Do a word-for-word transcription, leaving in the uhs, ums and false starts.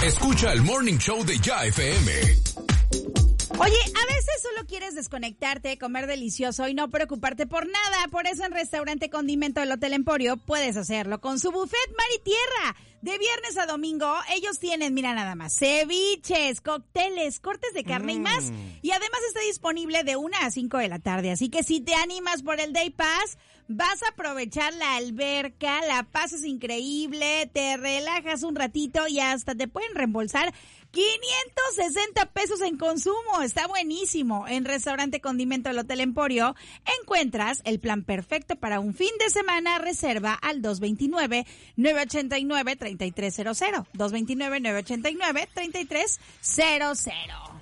Escucha el Morning Show de Ya F M. Oye, a veces solo quieres desconectarte, comer delicioso y no preocuparte por nada. Por eso en Restaurante Condimento del Hotel Emporio puedes hacerlo con su buffet mar y tierra. De viernes a domingo ellos tienen, mira nada más, ceviches, cócteles, cortes de carne mm. y más. Y además está disponible de una a cinco de la tarde. Así que si te animas por el Day Pass, vas a aprovechar la alberca, la pasas increíble, te relajas un ratito y hasta te pueden reembolsar quinientos sesenta pesos en consumo. Está buenísimo. En Restaurante Condimento del Hotel Emporio encuentras el plan perfecto para un fin de semana. Reserva al dos dos nueve, nueve ocho nueve, tres tres cero cero. dos dos nueve, nueve ocho nueve, tres tres cero cero.